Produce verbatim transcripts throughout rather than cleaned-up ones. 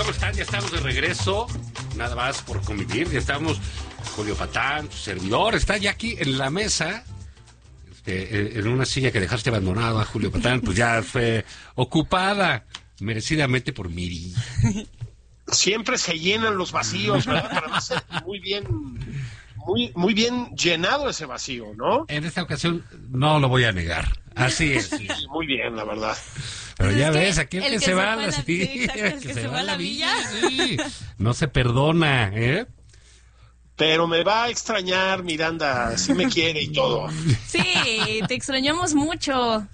¿cómo están? Ya estamos de regreso, nada más por convivir, ya estamos, Julio Patán, tu servidor, está ya aquí en la mesa, este, en una silla que dejaste abandonada, Julio Patán, pues ya fue ocupada merecidamente por Miri. Siempre se llenan los vacíos, ¿verdad? Para mí ser muy bien, muy, muy bien llenado ese vacío, ¿no? En esta ocasión no lo voy a negar, así es. Sí, muy bien, la verdad. Pero Pues ya es que ves, aquí el, el que, que se se va a fue la, a la- sí, sí, exacto, el que se va a la villa. sí, no se perdona, ¿eh? Pero me va a extrañar, Miranda, sí me quiere y todo. Sí, te extrañamos mucho.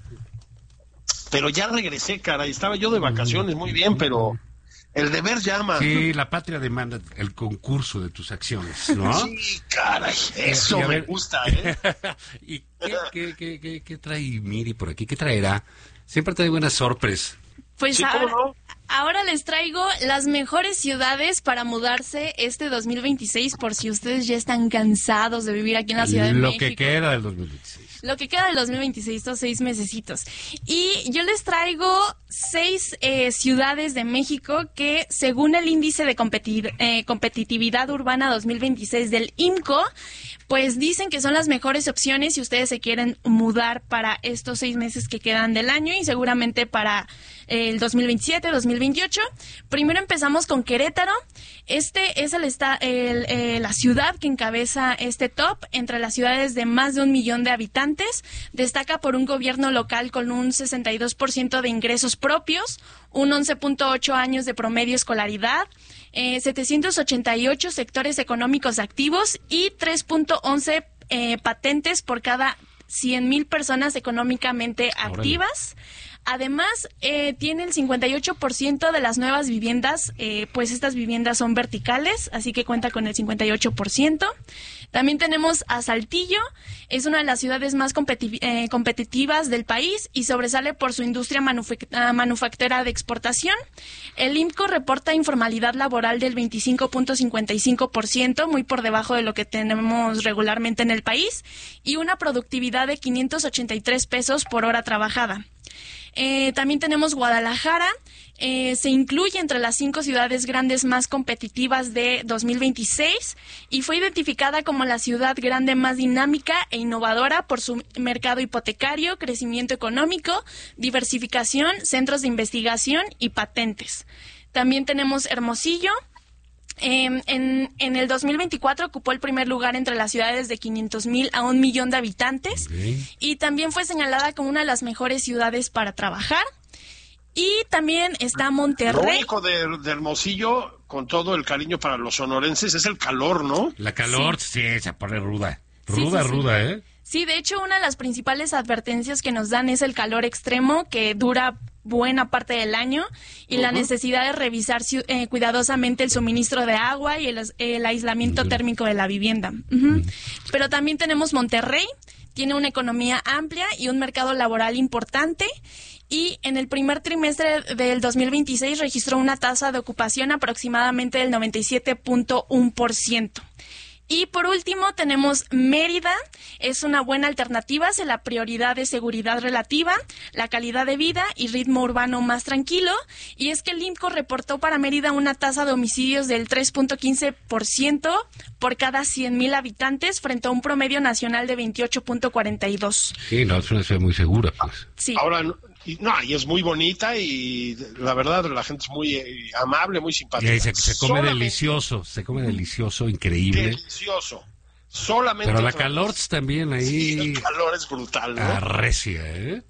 Pero ya regresé, caray, estaba yo de vacaciones, muy bien, pero el deber llama. Sí, la patria demanda el concurso de tus acciones, ¿no? Sí, caray, eso Y a me ver- gusta, ¿eh? ¿Y qué, qué, qué, qué, qué trae Miri por aquí? ¿Qué traerá? Siempre trae buenas sorpresas. Pues Sí, ¿cómo ahora, no? ahora les traigo las mejores ciudades para mudarse este dos mil veintiséis, por si ustedes ya están cansados de vivir aquí en la Ciudad de Lo México. que queda del dos mil veintiséis. Lo que queda del dos mil veintiséis, estos seis mesecitos. Y yo les traigo seis eh, ciudades de México que, según el índice de competi- eh, competitividad urbana dos mil veintiséis del I M C O, pues dicen que son las mejores opciones si ustedes se quieren mudar para estos seis meses que quedan del año y seguramente para eh, el dos mil veintisiete, dos mil veintiocho. Primero empezamos con Querétaro. Este es el esta, el, eh, la ciudad que encabeza este top entre las ciudades de más de un millón de habitantes. Destaca por un gobierno local con un sesenta y dos por ciento de ingresos propios, un once punto ocho años de promedio escolaridad, eh, setecientos ochenta y ocho sectores económicos activos y tres punto once eh, patentes por cada cien mil personas económicamente Órale. activas. Además, eh, tiene el cincuenta y ocho por ciento de las nuevas viviendas, eh, pues estas viviendas son verticales, así que cuenta con el cincuenta y ocho por ciento. También tenemos a Saltillo, es una de las ciudades más competi- eh, competitivas del país y sobresale por su industria manufac- ah, manufacturera de exportación. El I M C O reporta informalidad laboral del veinticinco punto cincuenta y cinco por ciento, muy por debajo de lo que tenemos regularmente en el país, y una productividad de quinientos ochenta y tres pesos por hora trabajada. Eh, también tenemos Guadalajara, eh, se incluye entre las cinco ciudades grandes más competitivas de dos mil veintiséis y fue identificada como la ciudad grande más dinámica e innovadora por su mercado hipotecario, crecimiento económico, diversificación, centros de investigación y patentes. También tenemos Hermosillo. Eh, en, en el dos mil veinticuatro ocupó el primer lugar entre las ciudades de quinientos mil a un millón de habitantes. Ok. Y también fue señalada como una de las mejores ciudades para trabajar. Y también está Lo Monterrey. único de, de Hermosillo, con todo el cariño para los sonorenses, es el calor, ¿no? La calor, sí, se pone ruda. Sí, Ruda, sí, sí. ruda, ¿eh? Sí, de hecho, una de las principales advertencias que nos dan es el calor extremo, que dura buena parte del año, y la necesidad de revisar ciu- eh, cuidadosamente el suministro de agua y el, as- el aislamiento Ujú. térmico de la vivienda. Ujú. Pero también tenemos Monterrey, tiene una economía amplia y un mercado laboral importante, y en el primer trimestre del dos mil veintiséis registró una tasa de ocupación aproximadamente del noventa y siete punto uno por ciento. Y por último tenemos Mérida, es una buena alternativa hacia la prioridad de seguridad relativa, la calidad de vida y ritmo urbano más tranquilo. Y es que el I M C O reportó para Mérida una tasa de homicidios del tres punto quince por ciento por cada cien mil habitantes frente a un promedio nacional de veintiocho punto cuarenta y dos. Sí, no, es una ciudad muy segura, pues. Sí. Ahora, y, no, y es muy bonita y la verdad la gente es muy eh, amable, muy Y simpática. ahí se, se come Solamente delicioso, se come delicioso, increíble. Delicioso. Solamente. Pero la otra calor vez. también Sí, ahí el calor es brutal, ¿no? arrecia, ¿eh?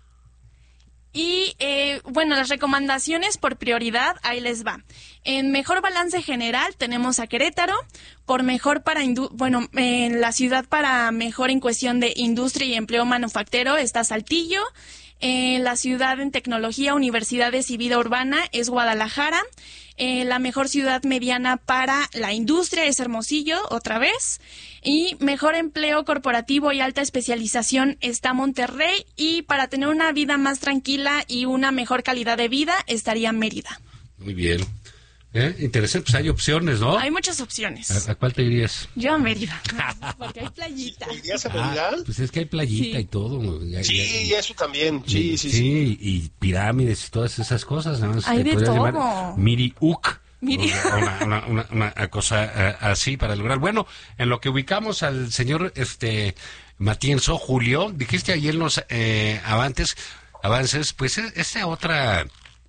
Y eh, bueno, las recomendaciones por prioridad, ahí les va. En mejor balance general tenemos a Querétaro, por mejor para, indu- bueno, en la ciudad para mejor en cuestión de industria y empleo manufacturero está Saltillo. En la ciudad en tecnología, universidades y vida urbana es Guadalajara. Eh, la mejor ciudad mediana para la industria es Hermosillo, otra vez. Y mejor empleo corporativo y alta especialización está Monterrey. Y para tener una vida más tranquila y una mejor calidad de vida estaría Mérida. Muy bien. ¿Eh? Interesante, pues hay opciones, ¿no? Hay muchas opciones. ¿A, a cuál te irías? Yo a Mérida, porque hay playita. ¿Te irías a Mérida? Ah, pues es que hay playita Sí. y todo. Y, Sí, y- eso también. Sí, sí, sí. sí, y pirámides y todas esas cosas. Nada más Hay te de podrías todo. llamar Miri-Uk. Miri- O Una, una, una, una cosa eh, así para lograr. Bueno, en lo que ubicamos al señor este Matienzo, Julio, dijiste ayer en los eh, avances, avances, pues e- esta otra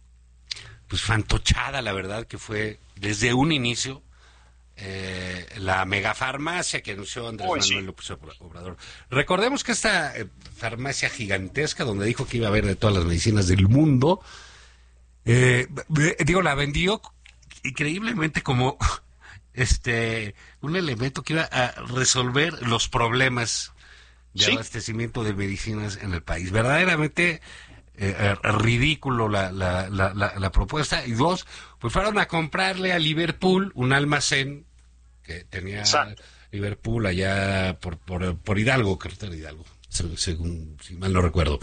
pues fantochada, la verdad, que fue desde un inicio eh, la megafarmacia que anunció Andrés Uy, Manuel sí. López Obrador. Recordemos que esta eh, farmacia gigantesca, donde dijo que iba a haber de todas las medicinas del mundo, eh, b- digo, la vendió increíblemente como este un elemento que iba a resolver los problemas de Sí. abastecimiento de medicinas en el país. Verdaderamente eh, eh, ridículo la, la, la, la, la propuesta. Y dos, pues fueron a comprarle a Liverpool un almacén que tenía Exacto. Liverpool allá por, por, por Hidalgo, carretera de Hidalgo, se- según, si mal no recuerdo.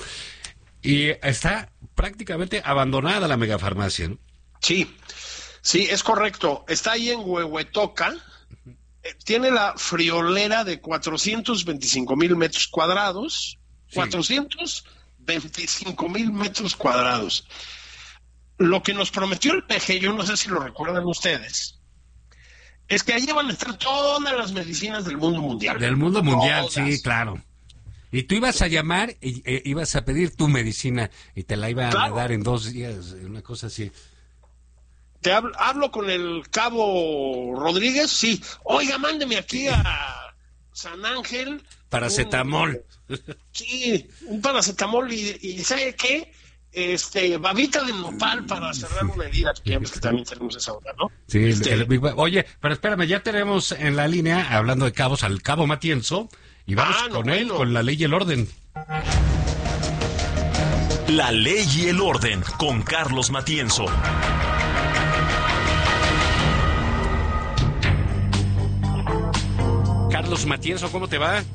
Y está prácticamente abandonada la megafarmacia, ¿no? Sí, sí, es correcto. Está ahí en Huehuetoca. Eh, Tiene la friolera de cuatrocientos veinticinco mil metros cuadrados. Sí. cuatrocientos veinticinco mil metros cuadrados. Lo que nos prometió el P G, yo no sé si lo recuerdan ustedes, es que allí van a estar todas las medicinas del mundo mundial. Del mundo mundial, Todas. sí, claro. Y tú ibas a llamar y eh, ibas a pedir tu medicina y te la iban Claro. a dar en dos días, una cosa así. Te hablo, hablo con el cabo Rodríguez, sí. Oiga, mándeme aquí a San Ángel. Paracetamol. un- sí, un paracetamol y, y ¿sabe qué? Este, babita de nopal para cerrar una herida, que ya ves que también tenemos esa onda, ¿no? Sí, el- Este, el Big Bang. Oye, pero espérame, ya tenemos en la línea, hablando de cabos, al cabo Matienzo, y vamos Ah, no, con él, bueno. con la ley y el orden. La ley y el orden con Carlos Matienzo. Carlos Matienzo, ¿cómo te va?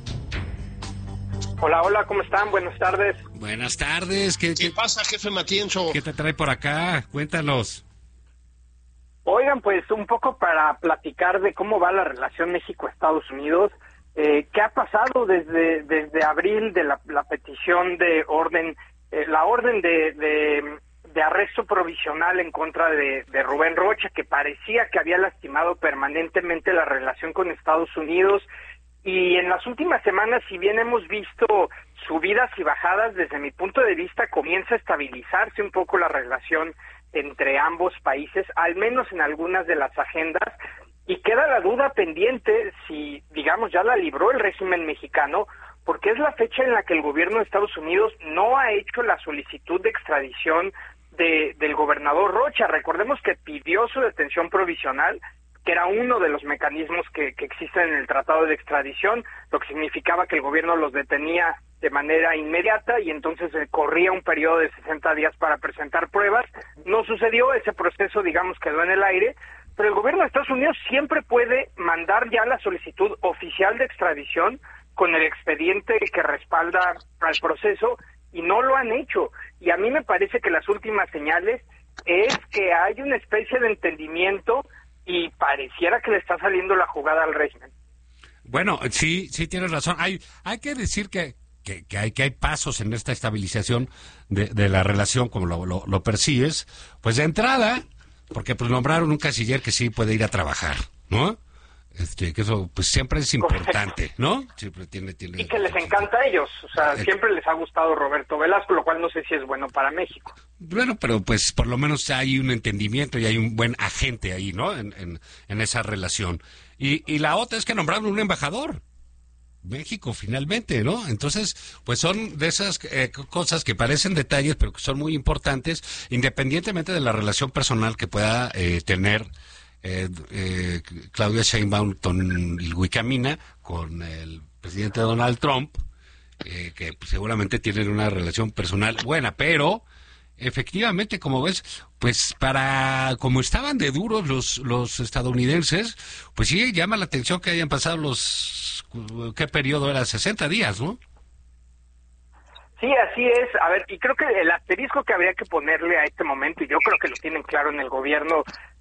Hola, hola, ¿cómo están? Buenas tardes. Buenas tardes, ¿qué, ¿Qué qué, pasa, jefe Matienzo? qué te trae por acá? Cuéntanos. Oigan, pues un poco para platicar de cómo va la relación México-Estados Unidos. Eh, ¿Qué ha pasado desde desde abril de la, la petición de orden, eh, la orden de, de, de arresto provisional en contra de, de Rubén Rocha, que parecía que había lastimado permanentemente la relación con Estados Unidos? Y en las últimas semanas, si bien hemos visto subidas y bajadas, desde mi punto de vista comienza a estabilizarse un poco la relación entre ambos países, al menos en algunas de las agendas, y queda la duda pendiente si, digamos, ya la libró el régimen mexicano, porque es la fecha en la que el gobierno de Estados Unidos no ha hecho la solicitud de extradición de, del gobernador Rocha. Recordemos que pidió su detención provisional, que era uno de los mecanismos que, que existen en el Tratado de Extradición, lo que significaba que el gobierno los detenía de manera inmediata y entonces eh, corría un periodo de sesenta días para presentar pruebas. No sucedió, ese proceso, digamos, quedó en el aire, pero el gobierno de Estados Unidos siempre puede mandar ya la solicitud oficial de extradición con el expediente que respalda al proceso y no lo han hecho. Y a mí me parece que las últimas señales es que hay una especie de entendimiento y pareciera que le está saliendo la jugada al régimen. Bueno, sí, sí tienes razón. Hay, hay que decir que, que, que hay que hay pasos en esta estabilización de, de la relación, como lo, lo, lo percibes. Pues de entrada, porque pues nombraron un canciller que sí puede ir a trabajar, ¿no? Este, que eso pues siempre es importante, ¿no? Siempre tiene, tiene. Y que les encanta a ellos, o sea, siempre les ha gustado Roberto Velasco, lo cual no sé si es bueno para México. Bueno, pero pues por lo menos hay un entendimiento y hay un buen agente ahí, ¿no? En, en, en esa relación. Y, y la otra es que nombraron un embajador. México, finalmente, ¿no? Entonces, pues son de esas eh, cosas que parecen detalles, pero que son muy importantes, independientemente de la relación personal que pueda eh, tener eh, eh, Claudia Sheinbaum Ilhuicamina con el presidente Donald Trump, eh, que pues, seguramente tienen una relación personal buena, pero efectivamente, como ves, pues para como estaban de duros los los estadounidenses, pues sí llama la atención que hayan pasado los ¿qué periodo era? sesenta días, ¿no? Sí, así es. A ver, y creo que el asterisco que habría que ponerle a este momento, y yo creo que lo tienen claro en el gobierno,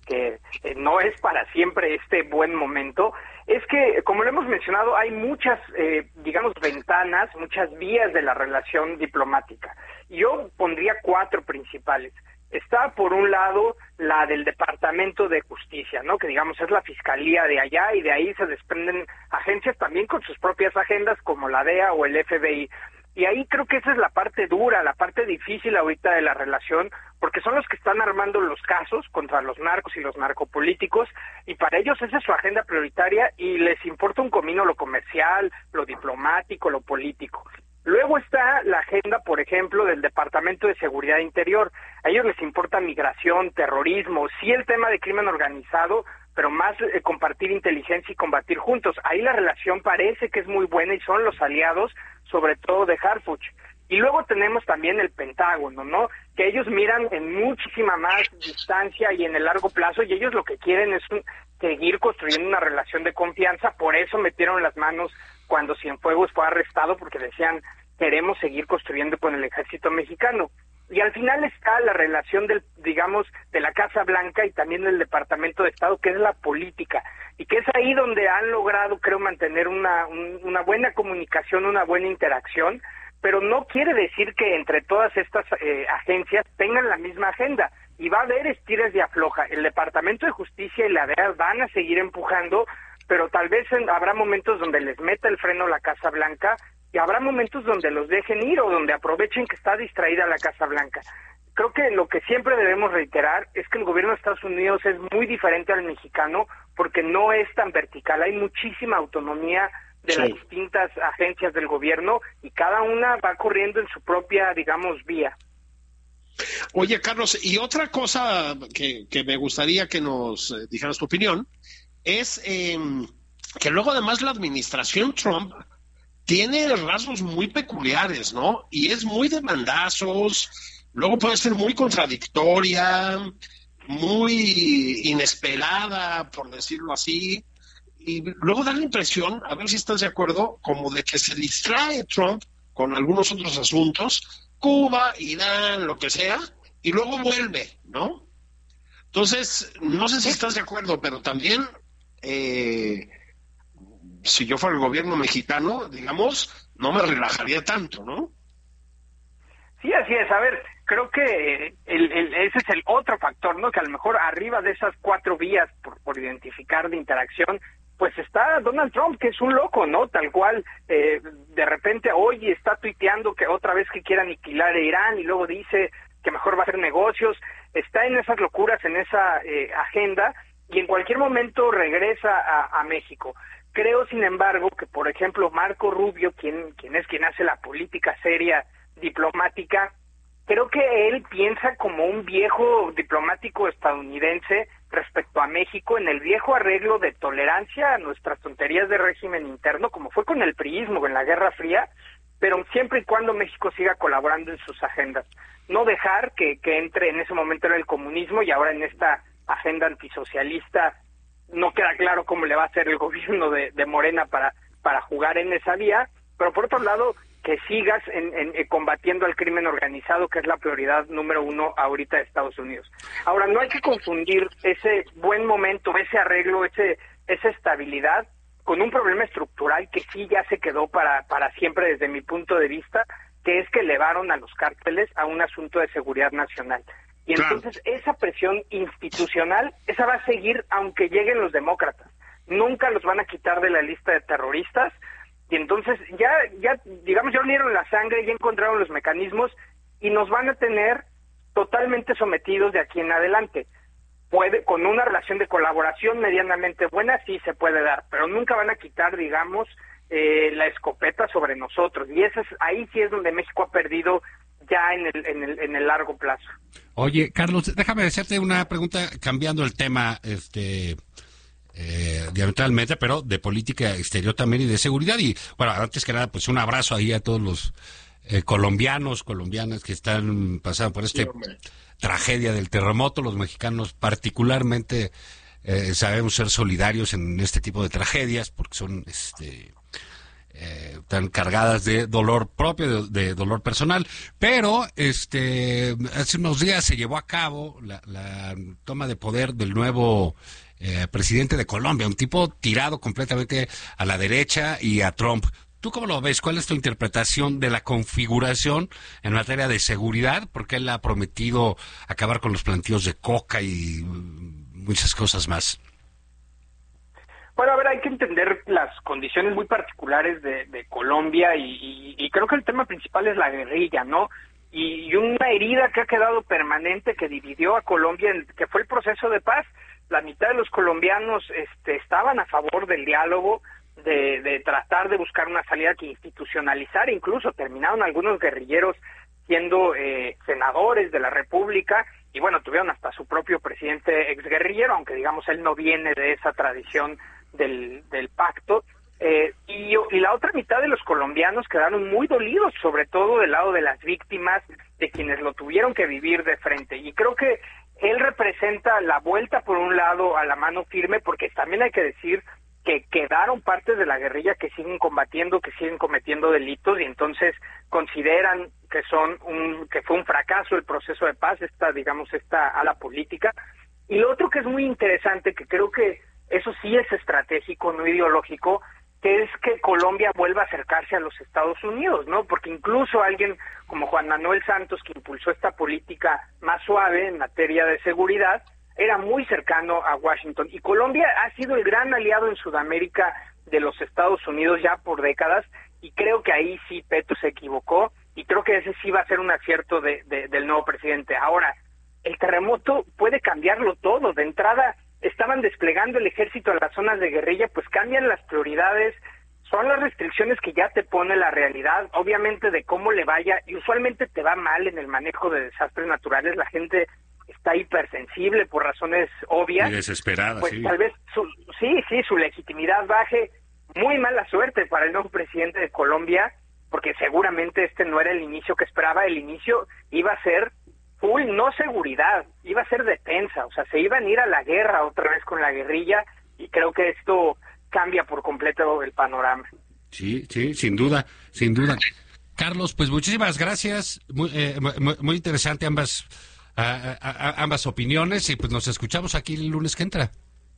que eh, no es para siempre este buen momento, es que, como lo hemos mencionado, hay muchas, eh, digamos, ventanas, muchas vías de la relación diplomática. Yo pondría cuatro principales. Está, por un lado, la del Departamento de Justicia, ¿no? Que, digamos, es la fiscalía de allá, y de ahí se desprenden agencias también con sus propias agendas, como la D E A o el F B I. Y ahí creo que esa es la parte dura, la parte difícil ahorita de la relación, porque son los que están armando los casos contra los narcos y los narcopolíticos, y para ellos esa es su agenda prioritaria, y les importa un comino lo comercial, lo diplomático, lo político. Luego está la agenda, por ejemplo, del Departamento de Seguridad Interior. A ellos les importa migración, terrorismo, sí el tema de crimen organizado, pero más eh, compartir inteligencia y combatir juntos. Ahí la relación parece que es muy buena y son los aliados, sobre todo de Harfuch. Y luego tenemos también el Pentágono, ¿no? Que ellos miran en muchísima más distancia y en el largo plazo, y ellos lo que quieren es un, seguir construyendo una relación de confianza. Por eso metieron las manos cuando Cienfuegos fue arrestado, porque decían, queremos seguir construyendo con el ejército mexicano. Y al final está la relación del, digamos, de la Casa Blanca y también del Departamento de Estado, que es la política, y que es ahí donde han logrado, creo, mantener una, un, una buena comunicación, una buena interacción, pero no quiere decir que entre todas estas eh, agencias tengan la misma agenda, y va a haber estires de afloja. El Departamento de Justicia y la D E A van a seguir empujando, pero tal vez en, habrá momentos donde les meta el freno la Casa Blanca, y habrá momentos donde los dejen ir o donde aprovechen que está distraída la Casa Blanca. Creo que lo que siempre debemos reiterar es que el gobierno de Estados Unidos es muy diferente al mexicano, porque no es tan vertical, hay muchísima autonomía de sí. las distintas agencias del gobierno, y cada una va corriendo en su propia, digamos, vía. Oye, Carlos, y otra cosa que, que me gustaría que nos eh, dijeras tu opinión, es eh, que luego además la administración Trump tiene rasgos muy peculiares, ¿no? Y es muy de bandazos, luego puede ser muy contradictoria, muy inesperada, por decirlo así, y luego da la impresión, a ver si estás de acuerdo, como de que se distrae Trump con algunos otros asuntos, Cuba, Irán, lo que sea, y luego vuelve, ¿no? Entonces, no sé si estás de acuerdo, pero también... Eh, si yo fuera el gobierno mexicano, digamos, no me relajaría tanto, ¿no? Sí, así es. A ver, creo que el, el, ese es el otro factor, ¿no? Que a lo mejor arriba de esas cuatro vías por, por identificar de interacción, pues está Donald Trump, que es un loco, ¿no? Tal cual, eh, de repente hoy está tuiteando que otra vez que quiere aniquilar a Irán, y luego dice que mejor va a hacer negocios. Está en esas locuras, en esa eh, agenda, y en cualquier momento regresa a, a México. Creo, sin embargo, que, por ejemplo, Marco Rubio, quien, quien es quien hace la política seria diplomática, creo que él piensa como un viejo diplomático estadounidense respecto a México, en el viejo arreglo de tolerancia a nuestras tonterías de régimen interno, como fue con el priismo en la Guerra Fría, pero siempre y cuando México siga colaborando en sus agendas. No dejar que, que entre, en ese momento era el comunismo, y ahora en esta agenda antisocialista no queda claro cómo le va a hacer el gobierno de, de Morena para, para jugar en esa vía, pero por otro lado, que sigas en, en, en combatiendo al crimen organizado, que es la prioridad número uno ahorita de Estados Unidos. Ahora, no hay que confundir ese buen momento, ese arreglo, ese esa estabilidad, con un problema estructural que sí ya se quedó para, para siempre desde mi punto de vista, que es que elevaron a los cárteles a un asunto de seguridad nacional. Y entonces claro. esa presión institucional, esa va a seguir aunque lleguen los demócratas. Nunca los van a quitar de la lista de terroristas, y entonces ya, ya digamos, ya unieron la sangre, ya encontraron los mecanismos, y nos van a tener totalmente sometidos de aquí en adelante. Puede, con una relación de colaboración medianamente buena, sí se puede dar, pero nunca van a quitar, digamos, eh, la escopeta sobre nosotros. Y eso es, ahí sí es donde México ha perdido ya en el, en el, en el largo plazo. Oye, Carlos, déjame hacerte una pregunta cambiando el tema, este, eh, diametralmente, pero de política exterior también y de seguridad. Y bueno, antes que nada, pues un abrazo ahí a todos los eh, colombianos, colombianas que están pasando por esta tragedia del terremoto. Los mexicanos particularmente eh, sabemos ser solidarios en este tipo de tragedias porque son, este, eh, tan cargadas de dolor propio, de, de dolor personal. Pero este hace unos días se llevó a cabo la, la toma de poder del nuevo eh, presidente de Colombia, un tipo tirado completamente a la derecha y a Trump. ¿Tú cómo lo ves? ¿Cuál es tu interpretación de la configuración en materia de seguridad? Porque él ha prometido acabar con los plantíos de coca y muchas cosas más. Bueno, a ver, hay que entender las condiciones muy particulares de, de Colombia y, y, y creo que el tema principal es la guerrilla, ¿no? Y, y una herida que ha quedado permanente que dividió a Colombia, en, que fue el proceso de paz. La mitad de los colombianos este, estaban a favor del diálogo, De, de tratar de buscar una salida que institucionalizara, incluso terminaron algunos guerrilleros siendo eh, senadores de la República y bueno, tuvieron hasta su propio presidente exguerrillero, aunque digamos él no viene de esa tradición del, del pacto, eh, y, y la otra mitad de los colombianos quedaron muy dolidos, sobre todo del lado de las víctimas, de quienes lo tuvieron que vivir de frente, y creo que él representa la vuelta por un lado a la mano firme, porque también hay que decir que quedaron partes de la guerrilla que siguen combatiendo, que siguen cometiendo delitos y entonces consideran que son un que fue un fracaso el proceso de paz, esta digamos esta ala política. Y lo otro que es muy interesante, que creo que eso sí es estratégico, no ideológico, que es que Colombia vuelva a acercarse a los Estados Unidos, ¿no? Porque incluso alguien como Juan Manuel Santos, que impulsó esta política más suave en materia de seguridad, era muy cercano a Washington, y Colombia ha sido el gran aliado en Sudamérica de los Estados Unidos ya por décadas, y creo que ahí sí Petro se equivocó, y creo que ese sí va a ser un acierto de, de, del nuevo presidente. Ahora, el terremoto puede cambiarlo todo. De entrada, estaban desplegando el ejército en las zonas de guerrilla, pues cambian las prioridades, son las restricciones que ya te pone la realidad, obviamente de cómo le vaya, y usualmente te va mal en el manejo de desastres naturales, la gente está hipersensible por razones obvias. Y desesperada, pues sí. Tal vez, su, sí, sí, su legitimidad baje. Muy mala suerte para el nuevo presidente de Colombia, porque seguramente este no era el inicio que esperaba. El inicio iba a ser full, no seguridad, iba a ser defensa, o sea, se iban a ir a la guerra otra vez con la guerrilla, y creo que esto cambia por completo el panorama. Sí, sí, sin duda, sin duda. Carlos, pues muchísimas gracias, muy, eh, muy, muy interesante ambas A, a, a ambas opiniones, y pues nos escuchamos aquí el lunes que entra.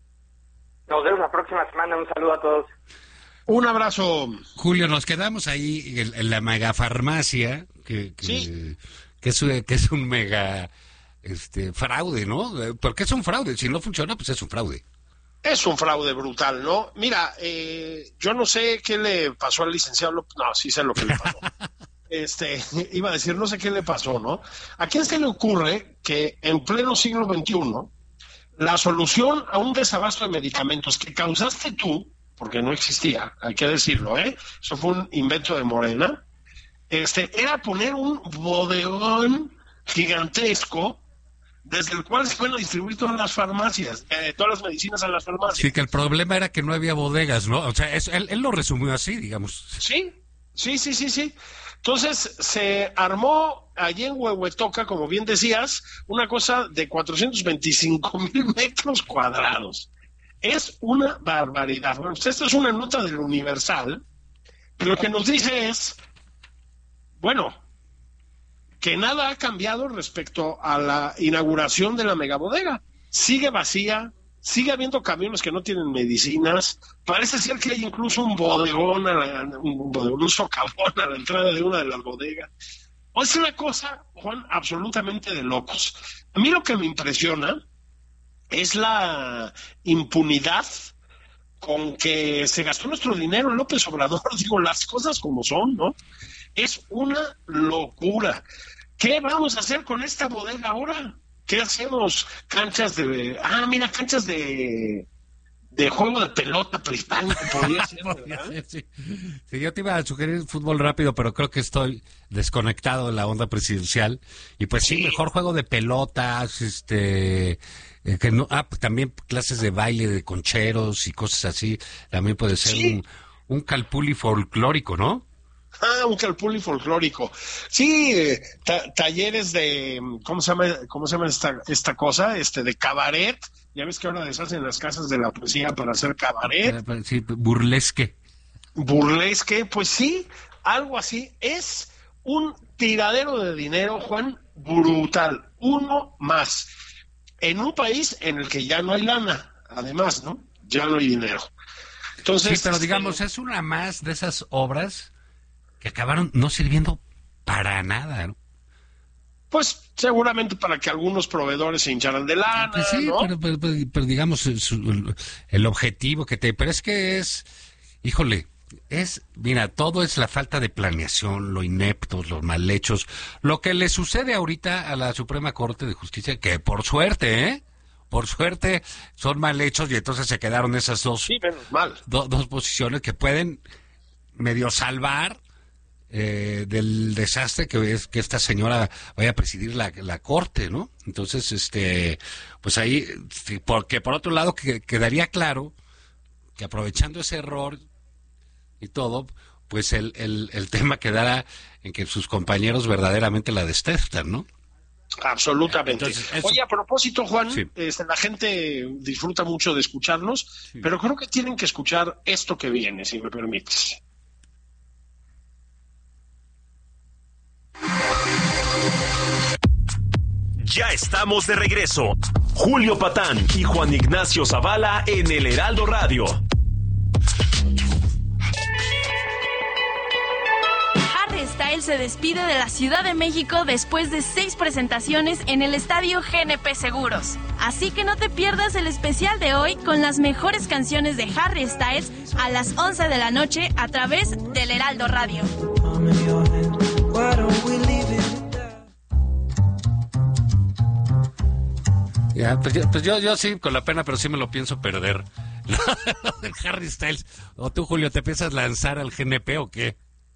Nos vemos la próxima semana, un saludo a todos. Un abrazo. Julio, nos quedamos ahí en, en la megafarmacia, que, que, sí. que, es, que es un mega este fraude, ¿no? Porque es un fraude, si no funciona, pues es un fraude. Es un fraude brutal, ¿no? Mira, eh, yo no sé qué le pasó al licenciado López, no, sí sé lo que le pasó. Este, iba a decir, no sé qué le pasó, ¿no? ¿A quién se le ocurre que en pleno siglo veintiuno la solución a un desabasto de medicamentos que causaste tú, porque no existía, hay que decirlo, ¿eh? Eso fue un invento de Morena, este, era poner un bodegón gigantesco desde el cual se pueden distribuir todas las farmacias, eh, todas las medicinas a las farmacias. Sí, que el problema era que no había bodegas, ¿no? O sea, eso, él, él lo resumió así, digamos. Sí, sí, sí, sí, sí. Entonces se armó allí en Huehuetoca, como bien decías, una cosa de cuatrocientos veinticinco mil metros cuadrados. Es una barbaridad. Bueno, pues esta es una nota del Universal, que lo que nos dice es, bueno, que nada ha cambiado respecto a la inauguración de la megabodega. Sigue vacía, sigue habiendo camiones que no tienen medicinas, parece ser que hay incluso un bodegón, a la, un bodegón, un socavón a la entrada de una de las bodegas. O es una cosa, Juan, absolutamente de locos. A mí lo que me impresiona es la impunidad con que se gastó nuestro dinero López Obrador. Digo, las cosas como son, ¿no? Es una locura. ¿Qué vamos a hacer con esta bodega ahora? ¿Qué hacemos? Canchas de... Ah, mira, canchas de... de juego de pelota prehispánico podría ser, ¿verdad? Sí. Sí, yo te iba a sugerir fútbol rápido, pero creo que estoy desconectado de la onda presidencial. Y pues sí, sí mejor juego de pelotas, este... Eh, que no, ah, también clases de baile de concheros y cosas así. También puede ser sí. un, un calpulli folclórico, ¿no? Ah, un calpulli folclórico. Sí, eh, ta- talleres de, ¿cómo se llama, cómo se llama esta, esta cosa? Este, de cabaret. Ya ves que ahora deshacen las casas de la poesía para hacer cabaret. Sí, burlesque. burlesque, pues sí, algo así. Es un tiradero de dinero, Juan, brutal. Uno más. En un país en el que ya no hay lana, además, ¿no? Ya no hay dinero. Entonces, sí, pero digamos, eh, es una más de esas obras que acabaron no sirviendo para nada, ¿no? Pues seguramente para que algunos proveedores se hincharan de lana, Pues sí, ¿no? pero, pero, pero, pero digamos, el, el objetivo que te... Pero es que es, híjole, es, mira, todo es la falta de planeación, lo ineptos, los mal hechos, lo que le sucede ahorita a la Suprema Corte de Justicia, que por suerte, ¿eh? Por suerte son mal hechos y entonces se quedaron esas dos, Sí, menos mal. do, dos posiciones que pueden medio salvar eh, del desastre que es que esta señora vaya a presidir la, la Corte, ¿no? Entonces, este, pues ahí, sí, porque por otro lado que, quedaría claro que aprovechando ese error y todo, pues el, el, el tema quedará en que sus compañeros verdaderamente la detestan, ¿no? Absolutamente. Entonces, eso... Oye, a propósito, Juan, sí. este, la gente disfruta mucho de escucharnos, sí. pero creo que tienen que escuchar esto que viene, si me permites. Ya estamos de regreso. Julio Patán y Juan Ignacio Zavala en el Heraldo Radio. Harry Styles se despide de la Ciudad de México después de seis presentaciones en el estadio G N P Seguros. Así que no te pierdas el especial de hoy con las mejores canciones de Harry Styles a las once de la noche a través del Heraldo Radio. Ya, pues, yo, pues yo, yo sí, con la pena, pero sí me lo pienso perder. Lo de Harry Styles. ¿O tú, Julio, te piensas lanzar al G N P o qué?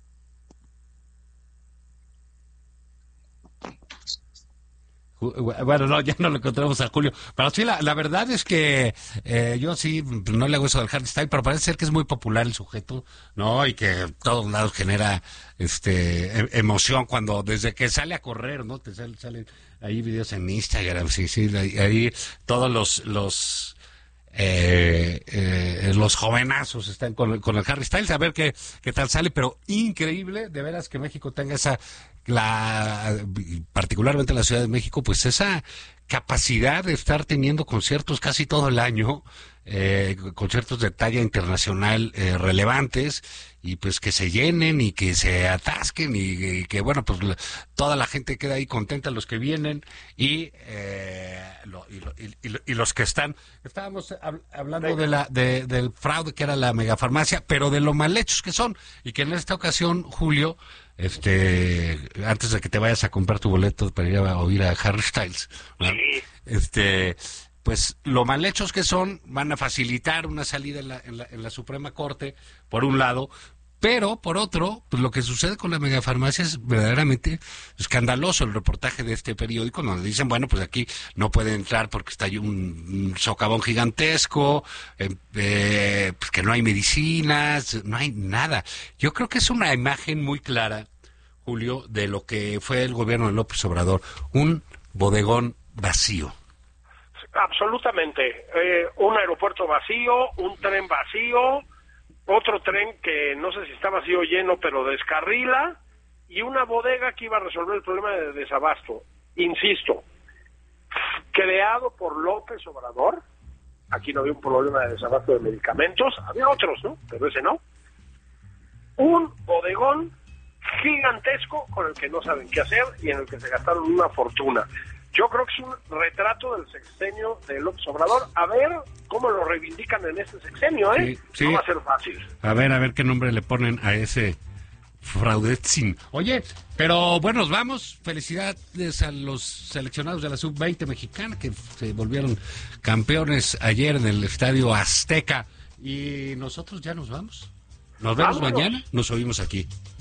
Bueno, no, ya no lo encontramos a Julio. Pero sí, la, la verdad es que eh, yo sí no le hago eso al Harry Styles, pero parece ser que es muy popular el sujeto, ¿no? Y que en todos lados genera este e- emoción cuando, desde que sale a correr, ¿no? Te salen sale ahí videos en Instagram, sí, sí, ahí, ahí todos los... los Eh, eh, los jovenazos están con, con el Harry Styles, a ver qué, qué tal sale, pero increíble, de veras, que México tenga esa, la particularmente la Ciudad de México, pues esa capacidad de estar teniendo conciertos casi todo el año, eh, conciertos de talla internacional eh, relevantes, y pues que se llenen y que se atasquen y, y que bueno, pues la, toda la gente queda ahí contenta, los que vienen y, eh, lo, y, lo, y, y, y los que están. Estábamos hab, hablando de la de, del fraude que era la megafarmacia, pero de lo mal hechos que son, y que en esta ocasión, Julio, este, antes de que te vayas a comprar tu boleto para ir a oír a Harry Styles, ¿no? este pues lo mal hechos que son, van a facilitar una salida en la, en la, en la Suprema Corte, por un lado, pero por otro, pues lo que sucede con la megafarmacia es verdaderamente escandaloso. El reportaje de este periódico donde dicen, bueno, pues aquí no puede entrar porque está ahí un, un socavón gigantesco, eh, eh, pues que no hay medicinas, no hay nada. Yo creo que es una imagen muy clara, Julio, de lo que fue el gobierno de López Obrador, un bodegón vacío. Absolutamente. Eh, un aeropuerto vacío, un tren vacío, otro tren que no sé si está vacío o lleno, pero descarrila, y una bodega que iba a resolver el problema de desabasto. Insisto, creado por López Obrador. Aquí no había un problema de desabasto de medicamentos, había otros, ¿no? Pero ese no. Un bodegón gigantesco con el que no saben qué hacer y en el que se gastaron una fortuna. Yo creo que es un retrato del sexenio de López Obrador. A ver cómo lo reivindican en este sexenio, ¿eh? Sí, sí. No va a ser fácil. A ver, a ver qué nombre le ponen a ese fraudetzin. Oye, pero bueno, nos vamos. Felicidades a los seleccionados de la sub veinte mexicana que se volvieron campeones ayer en el Estadio Azteca. Y nosotros ya nos vamos. Nos vemos Vámonos. mañana. Nos oímos aquí.